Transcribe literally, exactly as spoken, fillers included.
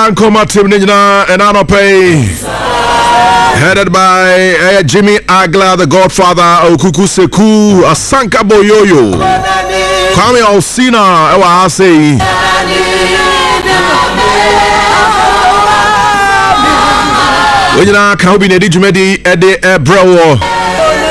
Sankoma team Nijna and Anope, headed by uh, Jimmy Agla, the Godfather, Okuku Seku, Asanka Boyoyo, Kwame Osina, Ewa Ase, Nijna Kaubi Nedijumedi Ede Ebrewo.